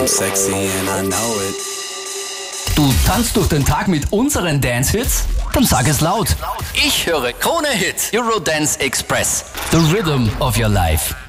sexy and I know it. Du tanzt durch den Tag mit unseren Dance-Hits? Dann sag es laut. Ich höre Krone Hit, Eurodance Express. The rhythm of your life.